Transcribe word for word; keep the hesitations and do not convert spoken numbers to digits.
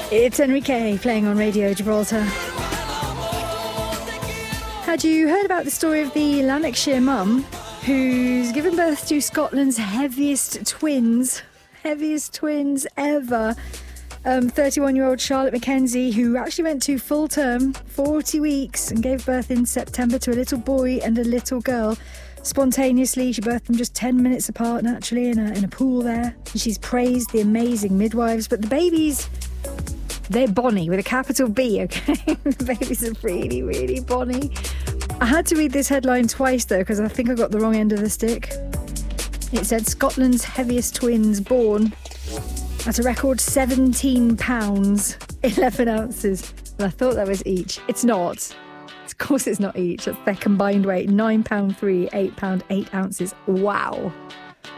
It's Enrique playing on Radio Gibraltar. Had you heard about the story of the Lanarkshire mum who's given birth to Scotland's heaviest twins, heaviest twins ever? Um, thirty-one-year-old Charlotte Mackenzie, who actually went to full term, forty weeks, and gave birth in September to a little boy and a little girl. Spontaneously, she birthed them just ten minutes apart, naturally, in a, in a pool there. And she's praised the amazing midwives, but the babies, they're bonny, with a capital B, okay? The babies are really, really bonny. I had to read this headline twice, though, because I think I got the wrong end of the stick. It said, Scotland's heaviest twins born at a record seventeen pounds, eleven ounces. And I thought that was each. It's not. Of course it's not each. That's their combined weight. nine pounds three, eight pounds eight ounces. Wow.